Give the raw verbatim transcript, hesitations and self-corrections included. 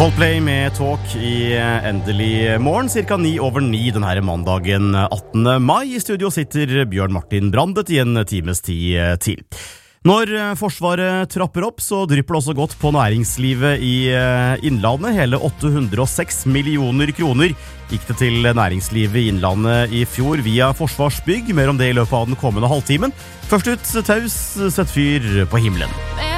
Coldplay med Talk i endelig morgen, cirka ni over ni denne mandagen attende mai. I studio sitter Bjørn Martin Brandet i en times tid til. Når Forsvaret trapper opp, så drypper det også godt på næringslivet i Innlandet. Hele åtte hundre og seks millioner kroner gikk det til næringslivet i Innlandet i fjor via Forsvarsbygg. Mer om det i løpet av den kommende halvtimen. Først ut, Taus, sett fyr på himmelen.